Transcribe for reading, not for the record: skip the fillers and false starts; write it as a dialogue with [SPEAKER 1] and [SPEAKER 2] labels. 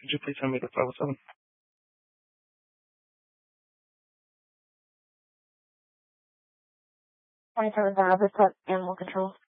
[SPEAKER 1] Could you please send me the 507?
[SPEAKER 2] Report animal control.